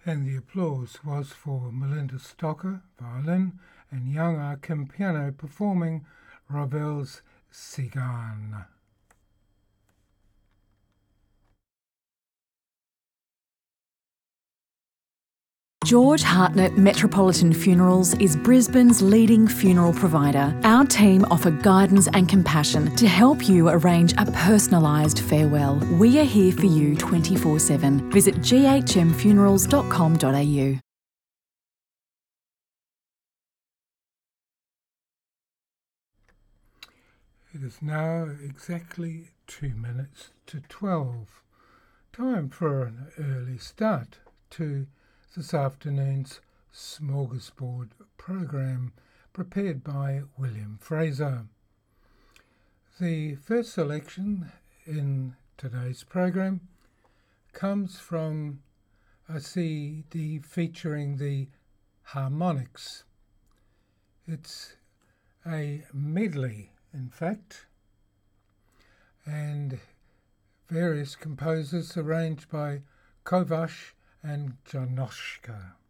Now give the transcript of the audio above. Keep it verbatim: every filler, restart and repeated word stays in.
And the applause was for Melinda Stocker, violin, and young Kim piano performing Ravel's Cigane. George Hartnett Metropolitan Funerals is Brisbane's leading funeral provider. Our team offer guidance and compassion to help you arrange a personalised farewell. We are here for you twenty-four seven. Visit g h m funerals dot com dot a u. It is now exactly two minutes to twelve. Time for an early start to this afternoon's Smorgasbord program prepared by William Fraser. The first selection in today's program comes from a C D featuring the Harmonics. It's a medley, in fact, and various composers arranged by Kovacs and Janoschka.